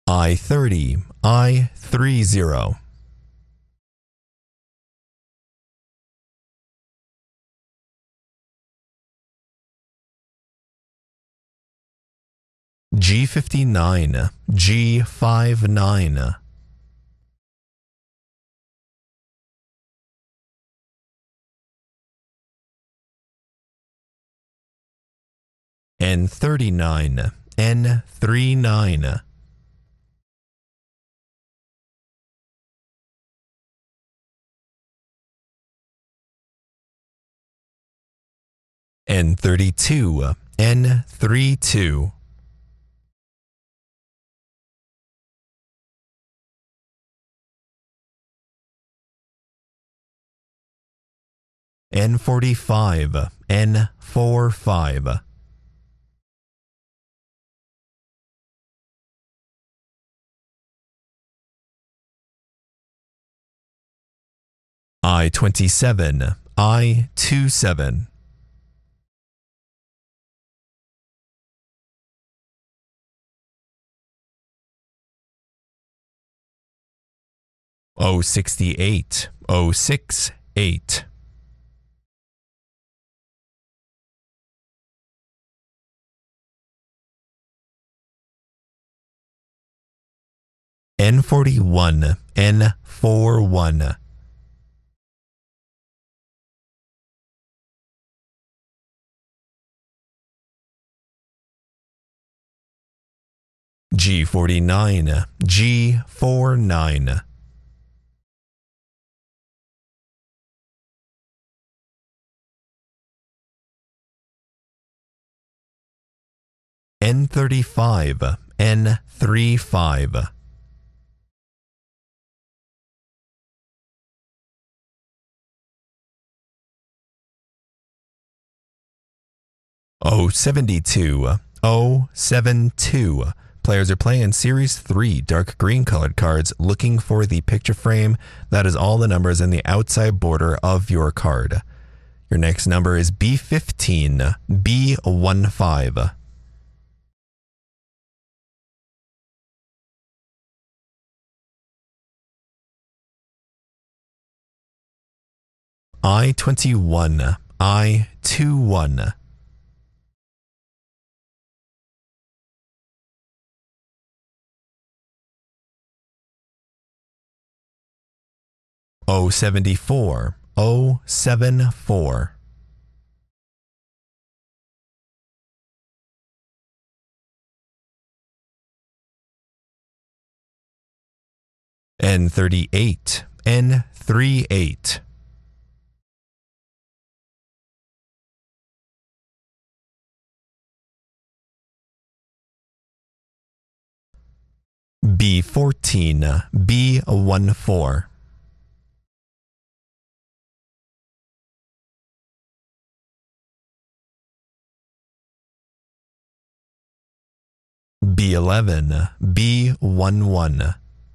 I-30, I-30. G59, G59. N39, N39. N32, N32. N45, N45. I-27, I-27. O68, O68. N41, N41. G49, G49. N35, N35. O72, O72. Players are playing in Series 3 dark green colored cards looking for the picture frame. That is all the numbers in the outside border of your card. Your next number is B15, B15. I-21, I-21. O74, O74. N38, N38. B14, B14. B11, B11.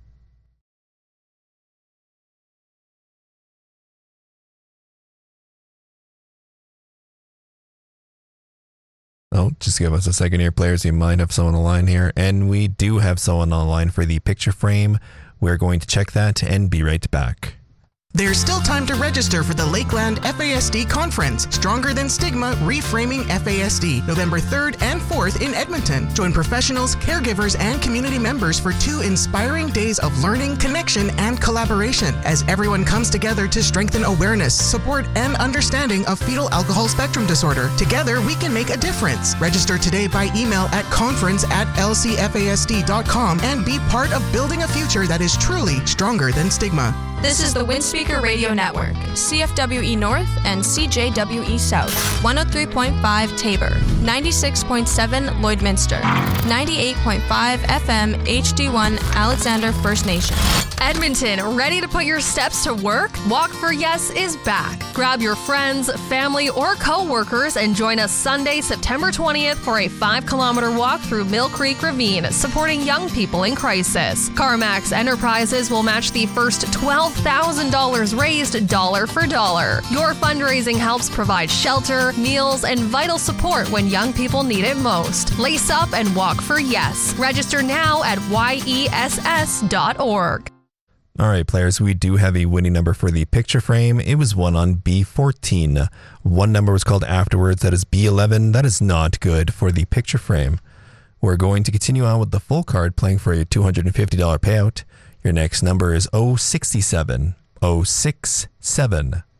Oh, just give us a second here, players. We might have someone on the line here. And we do have someone on the line for the picture frame. We're going to check that and be right back. There's still time to register for the Lakeland FASD Conference, Stronger Than Stigma, Reframing FASD, November 3rd and 4th in Edmonton. Join professionals, caregivers, and community members for 2 inspiring days of learning, connection, and collaboration as everyone comes together to strengthen awareness, support, and understanding of fetal alcohol spectrum disorder. Together, we can make a difference. Register today by email at conference@lcfasd.com and be part of building a future that is truly stronger than stigma. This is the Windspeaker Radio Network, CFWE North and CJWE South, 103.5 Tabor, 96.7 Lloydminster, 98.5 FM HD1 Alexander First Nation. Edmonton, ready to put your steps to work? Walk for Yes is back. Grab your friends, family, or co-workers and join us Sunday, September 20th for a 5-kilometer walk through Mill Creek Ravine, supporting young people in crisis. CarMax Enterprises will match the first $12,000 raised dollar for dollar. Your fundraising helps provide shelter, meals, and vital support when young people need it most. Lace up and walk for Yes. Register now at yess.org. All right, players, we do have a winning number for the picture frame. It was won on B14. One number was called afterwards. That is B11. That is not good for the picture frame. We're going to continue on with the full card, playing for a $250 payout. Your next number is 067. 067.